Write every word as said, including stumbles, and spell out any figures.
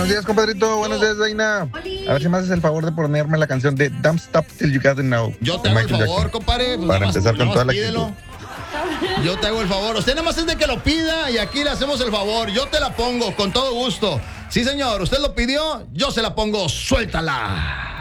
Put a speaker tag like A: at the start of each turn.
A: Buenos días, compadrito. Buenos días, Daina. A ver si me haces el favor de ponerme la canción de Don't Stop Till You Got to Know.
B: Yo te hago el favor, Jackson, compadre. Pues
A: para
B: más,
A: empezar con toda la
B: pídelo.
A: actitud.
B: Yo te hago el favor. Usted nada más es de que lo pida y aquí le hacemos el favor. Yo te la pongo con todo gusto. Sí, señor. Usted lo pidió, yo se la pongo. Suéltala.